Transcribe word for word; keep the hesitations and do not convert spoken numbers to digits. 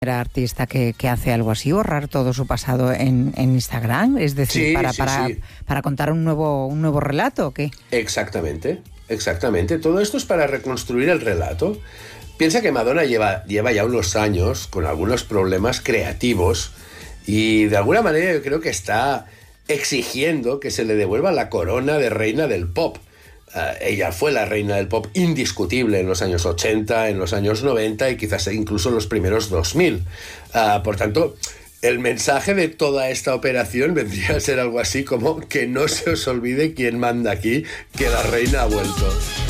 artista que, que hace algo así, borrar todo su pasado en, en Instagram, es decir, Sí, para, sí, para, sí. para contar un nuevo, un nuevo relato, ¿o qué? Exactamente, exactamente. Todo esto es para reconstruir el relato. Piensa que Madonna lleva, lleva ya unos años con algunos problemas creativos y de alguna manera yo creo que está exigiendo que se le devuelva la corona de reina del pop. Uh, ella fue la reina del pop indiscutible en los años ochenta, en los años noventa y quizás incluso en los primeros dos mil. Uh, por tanto, el mensaje de toda esta operación vendría a ser algo así como que no se os olvide quién manda aquí, que la reina ha vuelto.